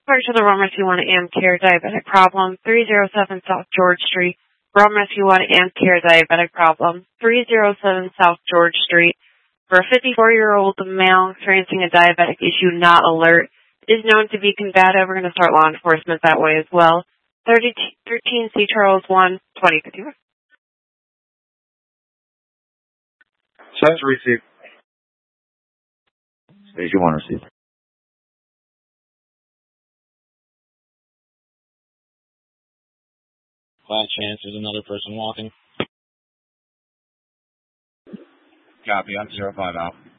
Park to the Rome Rescue 1 Amcare diabetic problem, 307 South George Street. Rome Rescue 1 Amcare diabetic problem, 307 South George Street. For a 54-year-old male experiencing a diabetic issue not alert, is known to be combative. We're going to start law enforcement that way as well. 13 C. Charles 1, 2051. Stage received. Stage 1 received. Flat chance there's another person walking. Copy, I'm 05 out.